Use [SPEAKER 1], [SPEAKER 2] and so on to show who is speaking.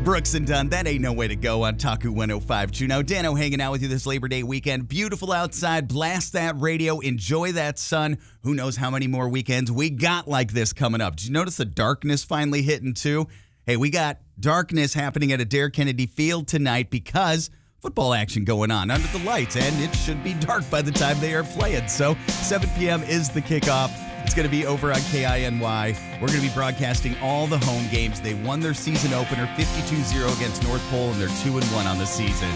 [SPEAKER 1] Brooks and Dunn, that ain't no way to go on Taku 105.2. Now, Dano hanging out with you this Labor Day weekend. Beautiful outside. Blast that radio. Enjoy that sun. Who knows how many more weekends we got like this coming up. Did you notice the darkness finally hitting too? Hey, we got darkness happening at Adair Kennedy Field tonight because football action going on under the lights, and it should be dark by the time they are playing. So 7 p.m. is the kickoff. It's going to be over on KINY. We're going to be broadcasting all the home games. They won their season opener 52-0 against North Pole, and they're 2-1 on the season.